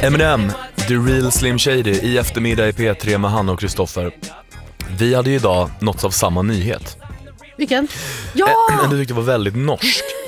Eminem, The Real Slim Shady i eftermiddag i P3 med Hanna och Kristoffer. Vi hade ju idag något av samma nyhet. Vilken? Ja! Men du tyckte det var väldigt norsk.